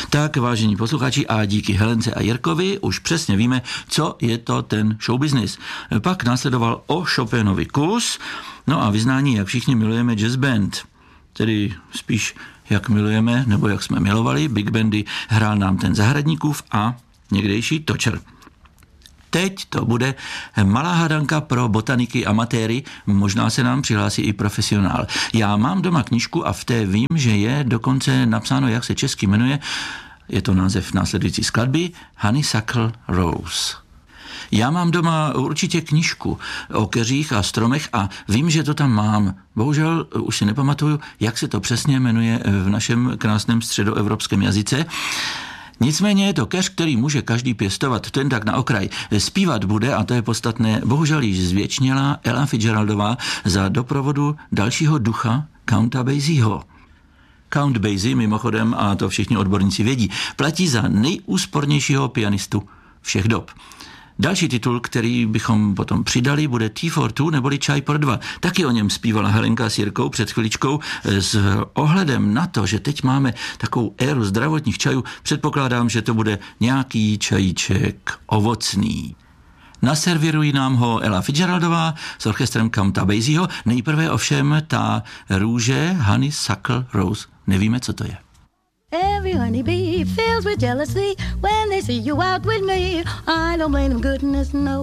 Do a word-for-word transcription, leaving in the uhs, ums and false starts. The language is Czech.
Tak, vážení posluchači, a díky Helence a Jirkovi už přesně víme, co je to ten show business. Pak následoval o Chopinovi kus, no a vyznání, jak všichni milujeme jazz band. Tedy spíš jak milujeme, nebo jak jsme milovali big bandy, hrál nám ten Zahradníkův a někdejší Točer. Teď to bude malá hádanka pro botaniky amatéry, možná se nám přihlásí i profesionál. Já mám doma knížku a v té vím, že je dokonce napsáno, jak se česky jmenuje, je to název následující skladby, Honeysuckle Rose. Já mám doma určitě knížku o keřích a stromech a vím, že to tam mám. Bohužel už si nepamatuju, jak se to přesně jmenuje v našem krásném středoevropském jazyce. Nicméně je to keř, který může každý pěstovat, to jen tak na okraj. Zpívat bude, a to je podstatné, bohužel již zvěčnělá Ella Fitzgeraldová za doprovodu dalšího ducha Counta Basieho. Count Basie, mimochodem, a to všichni odborníci vědí, platí za nejúspornějšího pianistu všech dob. Další titul, který bychom potom přidali, bude Tea for Two neboli Čaj pro dva. Taky o něm zpívala Helenka s Jirkou před chviličkou. S ohledem na to, že teď máme takovou éru zdravotních čajů, předpokládám, že to bude nějaký čajíček ovocný. Naservirují nám ho Ella Fitzgeraldová s orchestrem Counta Basieho. Nejprve ovšem ta růže Honeysuckle Rose. Nevíme, co to je. Every honeybee fills with jealousy when they see you out with me. I don't blame them, goodness no.